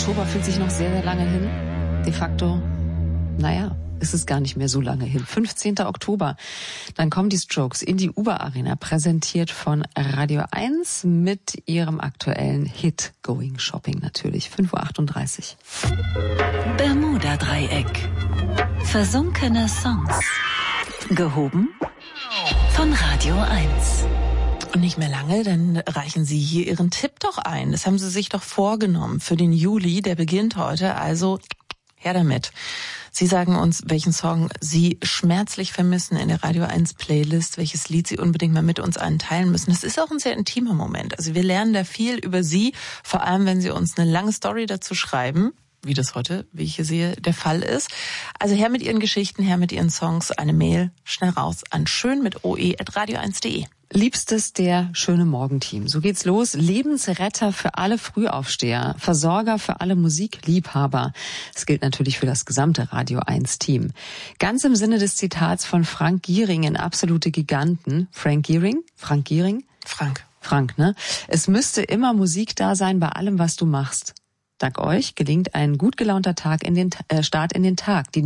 Oktober fühlt sich noch sehr, sehr lange hin. De facto, ist es gar nicht mehr so lange hin. 15. Oktober. Dann kommen die Strokes in die Uber Arena, präsentiert von Radio 1 mit ihrem aktuellen Hit Going Shopping natürlich. 5.38 Uhr. Bermuda-Dreieck. Versunkene Songs. Gehoben von Radio 1. Und nicht mehr lange, dann reichen Sie hier Ihren Tipp doch ein. Das haben Sie sich doch vorgenommen für den Juli, der beginnt heute, also her damit. Sie sagen uns, welchen Song Sie schmerzlich vermissen in der Radio 1 Playlist, welches Lied Sie unbedingt mal mit uns einen teilen müssen. Das ist auch ein sehr intimer Moment. Also wir lernen da viel über Sie, vor allem wenn Sie uns eine lange Story dazu schreiben, wie das heute, wie ich hier sehe, der Fall ist. Also her mit Ihren Geschichten, her mit Ihren Songs, eine Mail schnell raus an schön@radio1.de. Liebstes der Schöne Morgenteam. So geht's los. Lebensretter für alle Frühaufsteher, Versorger für alle Musikliebhaber. Das gilt natürlich für das gesamte Radio 1 Team. Ganz im Sinne des Zitats von Frank Gehring in Absolute Giganten. Frank Gehring? Frank, ne? Es müsste immer Musik da sein bei allem, was du machst. Dank euch gelingt ein gut gelaunter Start in den Tag. Die